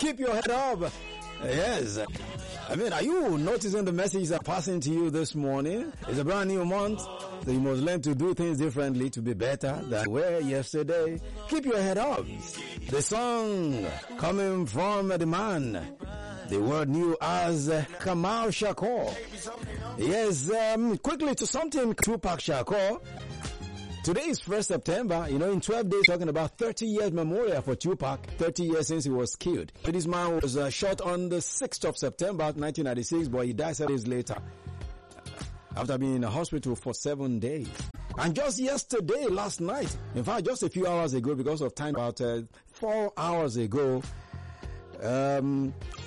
Keep your head up. Yes. I mean, are you noticing the messages are passing to you this morning? It's a brand new month. So you must learn to do things differently to be better than were yesterday. Keep your head up. The song coming from the man the world knew as Kamal Shakur. Yes, quickly to something Tupac Shakur. Today is 1st September. You know, in 12 days, talking about 30 years memorial for Tupac. 30 years since he was killed. This man was shot on the 6th of September 1996, but he died 7 days later after being in a hospital for 7 days. And just yesterday, last night, in fact, just a few hours ago, because of time, about 4 hours ago,